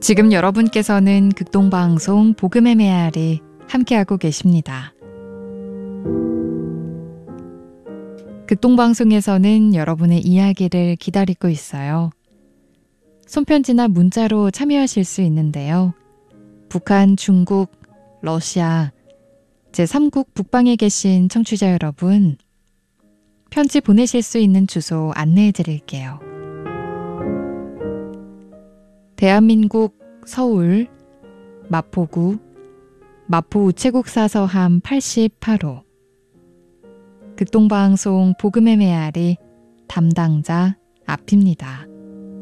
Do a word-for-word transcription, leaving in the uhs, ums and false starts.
지금 여러분께서는 극동방송 복음의 메아리 함께하고 계십니다. 극동방송에서는 여러분의 이야기를 기다리고 있어요. 손편지나 문자로 참여하실 수 있는데요. 북한, 중국, 러시아, 제삼국 북방에 계신 청취자 여러분, 편지 보내실 수 있는 주소 안내해 드릴게요. 대한민국 서울 마포구 마포 우체국 사서함 팔십팔 호 극동방송 복음의 메아리 담당자 앞입니다.